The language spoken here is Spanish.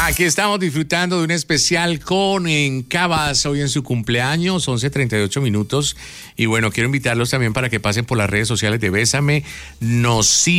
Aquí estamos disfrutando de un especial con Cabas hoy en su cumpleaños, 11:38 minutos. Y bueno, quiero invitarlos también para que pasen por las redes sociales de Bésame. Nos